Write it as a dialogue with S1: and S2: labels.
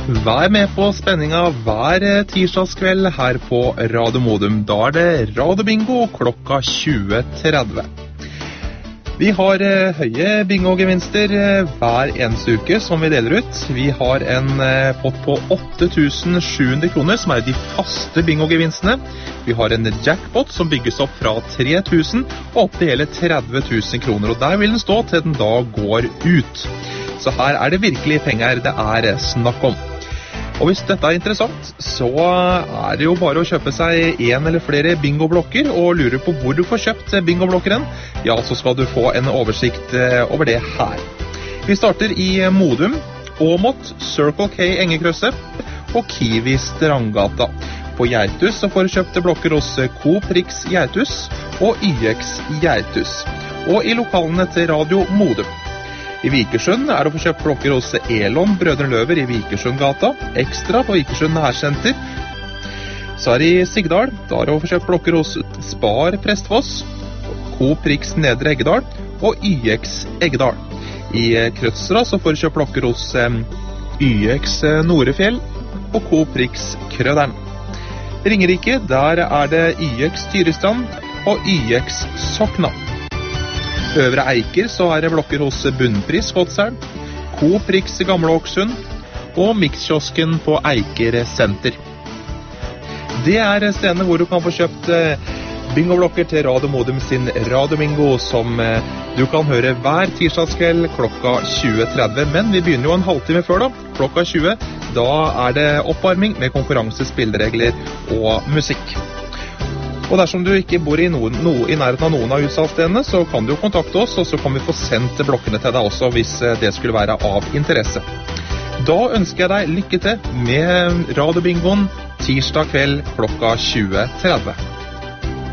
S1: Vær med på spenninga hver tirsdagskveld her på Radio Modum. Da det Radio Bingo klokka 20:30. Vi har høye bingo-gevinster hver eneste uke som vi deler ut. Vi har en pott på 8.700 kroner som de faste bingo-gevinstene. Vi har en jackpot som bygges opp fra 3.000 og opp til hele 30.000 kroner. Og der vil den stå til den da går ut. Så her det virkelig penger det snakk om. Og hvis dette interessant, så det jo bare å kjøpe seg en eller flere bingoblokker og lure på hvor du får kjøpt bingoblokkeren. Ja, så skal du få en oversikt over det her. Vi starter i Modum, Åmot, Circle K Engekrøsset og Kiwi Strandgata. På Gjertus så får du kjøpt blokker hos Coop Rix Gjertus og YX Gjertus. Og i lokalene til Radio Modum. I Vikersund det å få kjøpt blokker hos Elon Brødrene Løver i Vikersundgata, Ekstra på Vikersund Nærsenter. Så det i Sigdal, da det å få kjøpt blokker hos Spar Prestfoss, Coop Rix Nedre Eggedal og YX Eggedal. I Krødsra så får du kjøpt blokker hos YX Norefjell og Coop Rix Krøderen. Ringerike, der det YX Tyristrand og YX Sokna. Øvre Eiker så det blokker hos Bunnpris Skotselv, Coop Rix Gamle Åksund og Mixkiosken på Eiker Senter. Det stedene hvor du kan få kjøpt bingoblokker til Radio Modum sin Radio Bingo som du kan høre hver tirsdagskveld klokka 20:30. Men vi begynner jo en halvtime før da, klokka 20. Da det oppvarming med konkurranse, spilleregler og musikk. Og dersom du ikke bor i nærheten av noen av utsalgsstedene, så kan du jo kontakte oss, og så kan vi få sendt blokkene til deg også, hvis det skulle være av interesse. Da ønsker jeg deg lykke til med Radio Bingoen tirsdag kveld klokka 20:30.